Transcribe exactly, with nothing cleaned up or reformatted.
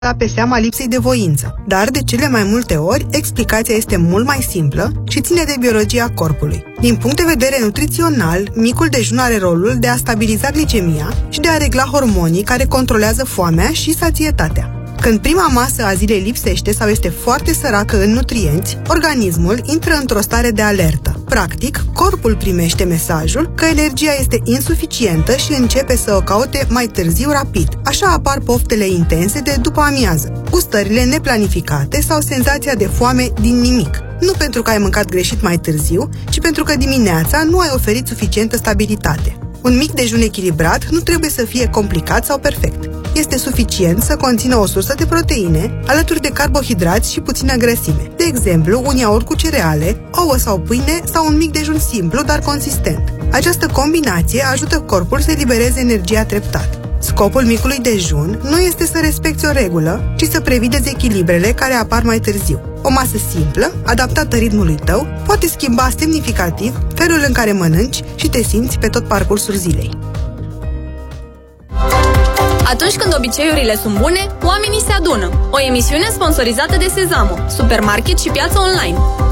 pe seama lipsei de voință, dar de cele mai multe ori explicația este mult mai simplă și ține de biologia corpului. Din punct de vedere nutrițional, micul dejun are rolul de a stabiliza glicemia și de a regla hormonii care controlează foamea și sațietatea. Când prima masă a zilei lipsește sau este foarte săracă în nutrienți, organismul intră într-o stare de alertă. Practic, corpul primește mesajul că energia este insuficientă și începe să o caute mai târziu rapid. Așa apar poftele intense de după amiază, gustările neplanificate sau senzația de foame din nimic. Nu pentru că ai mâncat greșit mai târziu, ci pentru că dimineața nu ai oferit suficientă stabilitate. Un mic dejun echilibrat nu trebuie să fie complicat sau perfect. Este suficient să conțină o sursă de proteine, alături de carbohidrați și puțină grăsime. De exemplu, un iaurt cu cereale, ouă sau pâine sau un mic dejun simplu, dar consistent. Această combinație ajută corpul să elibereze energia treptat. Scopul micului dejun nu este să respecti o regulă, ci să previi dezechilibrele care apar mai târziu. O masă simplă, adaptată ritmului tău, poate schimba semnificativ felul în care mănânci și te simți pe tot parcursul zilei. Atunci când obiceiurile sunt bune, oamenii se adună. O emisiune sponsorizată de Sezamo, supermarket și piață online.